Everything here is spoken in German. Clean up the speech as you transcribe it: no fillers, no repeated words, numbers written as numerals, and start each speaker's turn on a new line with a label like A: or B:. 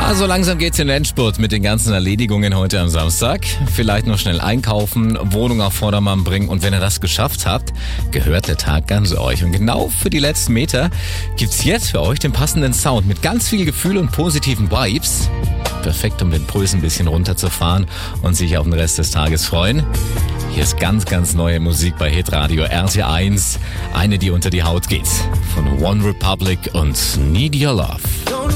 A: So langsam geht's in den Endspurt mit den ganzen Erledigungen heute am Samstag. Vielleicht noch schnell einkaufen, Wohnung auf Vordermann bringen und wenn ihr das geschafft habt, gehört der Tag ganz euch. Und genau für die letzten Meter gibt's jetzt für euch den passenden Sound mit ganz viel Gefühl und positiven Vibes. Perfekt, um den Puls ein bisschen runterzufahren und sich auf den Rest des Tages freuen. Hier ist ganz, ganz neue Musik bei Hitradio RT1. Eine, die unter die Haut geht. Von One Republic und Need Your Love.